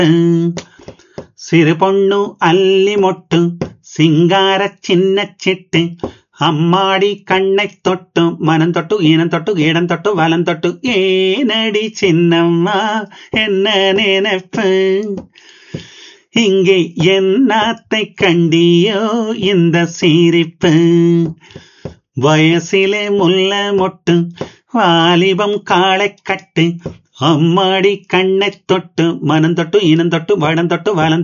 பொட்டு சிறு பொண்ணு அல்லி மொட்டு சிங்கார சின்ன சிட்டு அம்மாடி கண்ணை தொட்டு மனம் தொட்டு ஈனம் தொட்டு இடம் தொட்டு வலம் தொட்டு ஏனடி சின்னம்மா என்ன நினைப்பு இங்கே என்னத்தை கண்டியோ இந்த சிரிப்பு வயசிலே முல்ல மொட்டு வாலிபம் காளை கட்டு அம்மாடி கண்ணை தொட்டு மனம் தொட்டு இனம் தொட்டு வடம் தொட்டு வலம்